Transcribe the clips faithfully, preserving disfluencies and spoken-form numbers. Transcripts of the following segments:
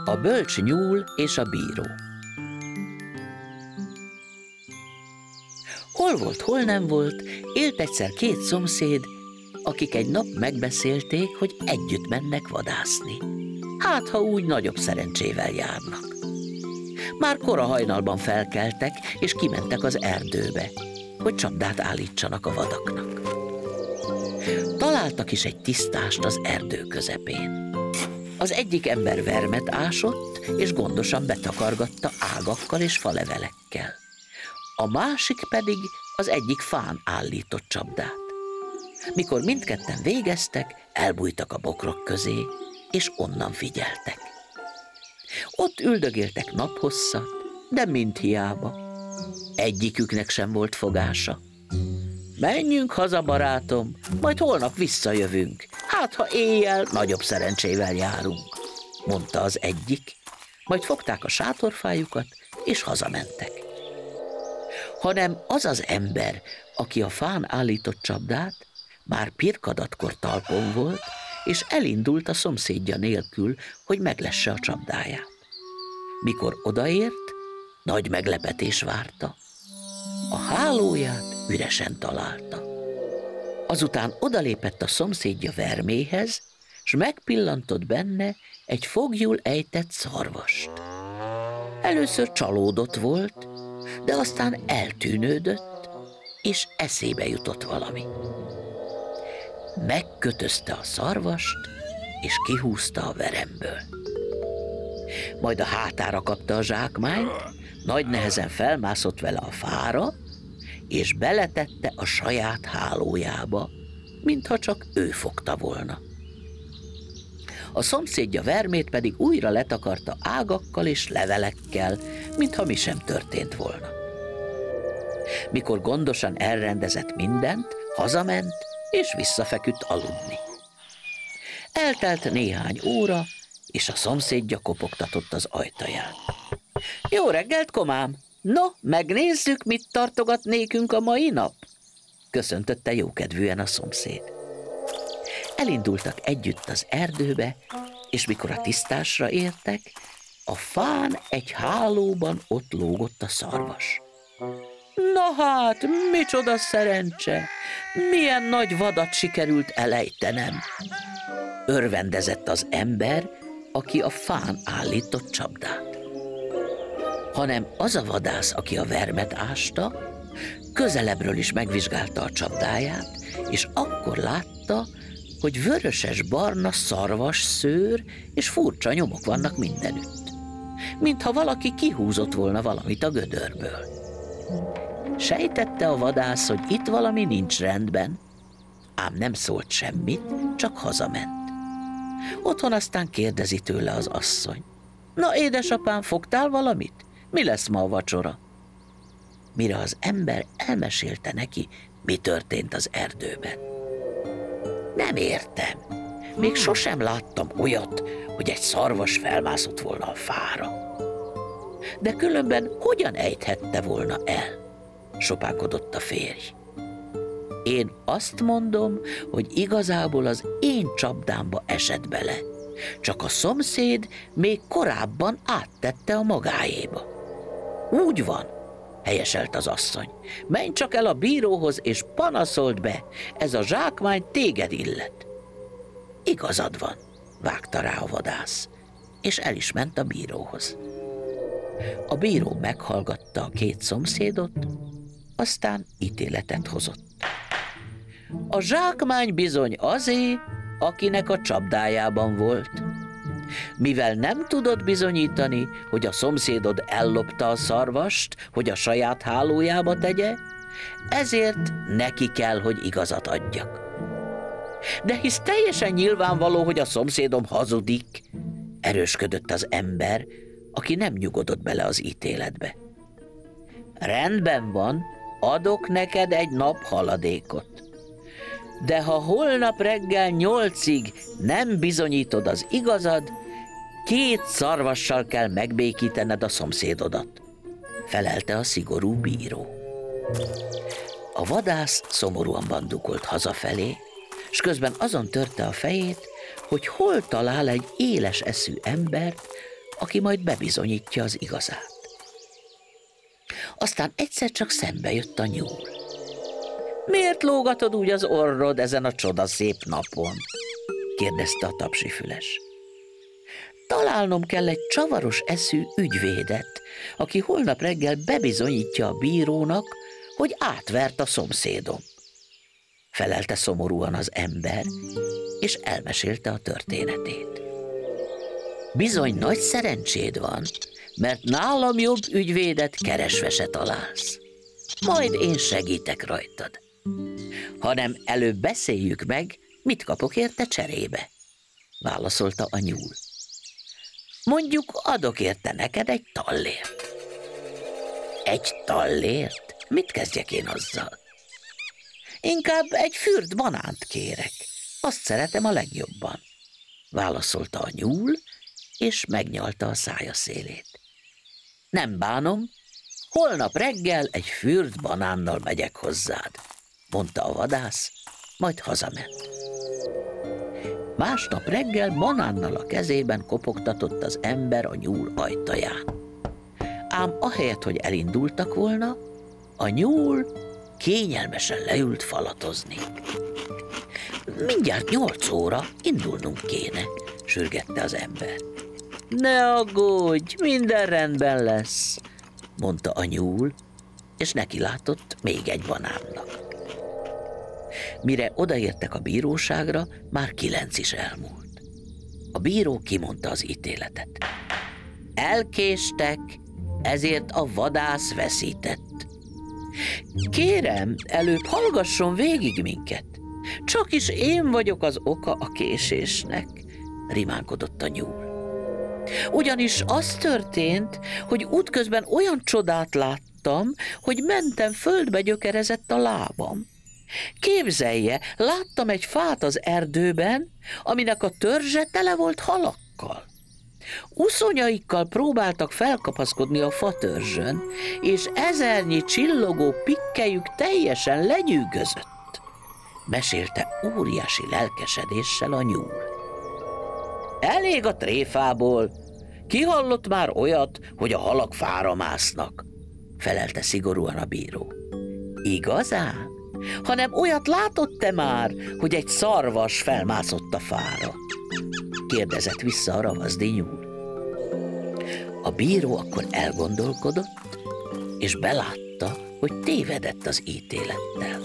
A bölcs nyúl és a bíró. Hol volt, hol nem volt, élt egyszer két szomszéd, akik egy nap megbeszélték, hogy együtt mennek vadászni. Hát, ha úgy nagyobb szerencsével járnak. Már kora hajnalban felkeltek, és kimentek az erdőbe, hogy csapdát állítsanak a vadaknak. Találtak is egy tisztást az erdő közepén. Az egyik ember vermet ásott, és gondosan betakargatta ágakkal és falevelekkel. A másik pedig az egyik fán állított csapdát. Mikor mindketten végeztek, elbújtak a bokrok közé, és onnan figyeltek. Ott üldögéltek naphosszat, de mind hiába. Egyiküknek sem volt fogása. Menjünk haza, barátom, majd holnap visszajövünk. Hát, ha éjjel nagyobb szerencsével járunk, mondta az egyik. Majd fogták a sátorfájukat, és hazamentek. Hanem az az ember, aki a fán állított csapdát, már pirkadatkor talpon volt, és elindult a szomszédja nélkül, hogy meglesse a csapdáját. Mikor odaért, nagy meglepetés várta. A hálóját üresen találta. Azután odalépett a szomszédja verméhez, s megpillantott benne egy foglyul ejtett szarvast. Először csalódott volt, de aztán eltűnődött, és eszébe jutott valami. Megkötözte a szarvast, és kihúzta a veremből. Majd a hátára kapta a zsákmányt, nagy nehezen felmászott vele a fára, és beletette a saját hálójába, mintha csak ő fogta volna. A szomszédja vermét pedig újra letakarta ágakkal és levelekkel, mintha mi sem történt volna. Mikor gondosan elrendezett mindent, hazament, és visszafeküdt aludni. Eltelt néhány óra, és a szomszédja kopogtatott az ajtaján. Jó reggelt, komám! No, megnézzük, mit tartogat nékünk a mai nap? Köszöntötte jókedvűen a szomszéd. Elindultak együtt az erdőbe, és mikor a tisztásra értek, a fán egy hálóban ott lógott a szarvas. Na hát, micsoda szerencse! Milyen nagy vadat sikerült elejtenem! Örvendezett az ember, aki a fán állított csapdát. Hanem az a vadász, aki a vermet ásta, közelebbről is megvizsgálta a csapdáját, és akkor látta, hogy vöröses-barna szarvas szőr és furcsa nyomok vannak mindenütt. Mintha valaki kihúzott volna valamit a gödörből. Sejtette a vadász, hogy itt valami nincs rendben, ám nem szólt semmit, csak hazament. Otthon aztán kérdezi tőle az asszony. Na, édesapám, fogtál valamit? Mi lesz ma a vacsora? Mire az ember elmesélte neki, mi történt az erdőben. Nem értem. Még sosem láttam olyat, hogy egy szarvas felmászott volna a fára. De különben hogyan ejthette volna el? Sopánkodott a férj. Én azt mondom, hogy igazából az én csapdámba esett bele. Csak a szomszéd még korábban áttette a magáéba. Úgy van, helyeselt az asszony. Menj csak el a bíróhoz, és panaszold be, ez a zsákmány téged illet. Igazad van, vágta rá a vadász, és el is ment a bíróhoz. A bíró meghallgatta a két szomszédot, aztán ítéletet hozott. A zsákmány bizony azé, akinek a csapdájában volt. Mivel nem tudod bizonyítani, hogy a szomszédod ellopta a szarvast, hogy a saját hálójába tegye, ezért neki kell, hogy igazat adjak. De hisz teljesen nyilvánvaló, hogy a szomszédom hazudik, erősködött az ember, aki nem nyugodott bele az ítéletbe. Rendben van, adok neked egy nap haladékot. De ha holnap reggel nyolcig nem bizonyítod az igazad, két szarvassal kell megbékítened a szomszédodat, felelte a szigorú bíró. A vadász szomorúan bandukolt hazafelé, s közben azon törte a fejét, hogy hol talál egy éles eszű embert, aki majd bebizonyítja az igazát. Aztán egyszer csak szembe jött a nyúl. Miért lógatod úgy az orrod ezen a csodaszép napon? kérdezte a tapsifüles. Találnom kell egy csavaros eszű ügyvédet, aki holnap reggel bebizonyítja a bírónak, hogy átvert a szomszédom. Felelte szomorúan az ember, és elmesélte a történetét. Bizony nagy szerencséd van, mert nálam jobb ügyvédet keresve se találsz. Majd én segítek rajtad. Hanem előbb beszéljük meg, mit kapok érte cserébe, válaszolta a nyúl. Mondjuk adok érte neked egy tallért. Egy tallért? Mit kezdjek én azzal? Inkább egy fürt banánt kérek. Azt szeretem a legjobban, válaszolta a nyúl, és megnyalta a szája szélét. Nem bánom, holnap reggel egy fürt banánnal megyek hozzád, mondta a vadász, majd hazament. Másnap reggel banánnal a kezében kopogtatott az ember a nyúl ajtaján. Ám ahelyett, hogy elindultak volna, a nyúl kényelmesen leült falatozni. Mindjárt nyolc óra, indulnunk kéne, sürgette az ember. Ne aggódj, minden rendben lesz, mondta a nyúl, és neki látott még egy banánnak. Mire odaértek a bíróságra, már kilenc is elmúlt. A bíró kimondta az ítéletet. Elkéstek, ezért a vadász veszített. Kérem, előbb hallgasson végig minket. Csak is én vagyok az oka a késésnek, rimánkodott a nyúl. Ugyanis az történt, hogy útközben olyan csodát láttam, hogy mentem, földbe gyökerezett a lábam. Képzelje, láttam egy fát az erdőben, aminek a törzse tele volt halakkal. Uszonyaikkal próbáltak felkapaszkodni a fatörzsön, és ezernyi csillogó pikkelyük teljesen lenyűgözött, mesélte óriási lelkesedéssel a nyúl. Elég a tréfából, ki hallott már olyat, hogy a halak fára másznak, felelte szigorúan a bíró. Igazán? Hanem olyat látott-e már, hogy egy szarvas felmászott a fára? Kérdezett vissza a ravaszdi nyúl. A bíró akkor elgondolkodott, és belátta, hogy tévedett az ítélettel.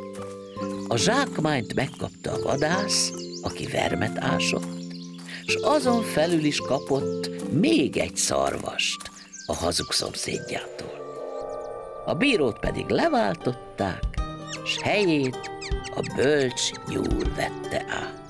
A zsákmányt megkapta a vadász, aki vermet ásott, s azon felül is kapott még egy szarvast a hazug szomszédjától. A bírót pedig leváltották, s helyét a bölcs nyúl vette át.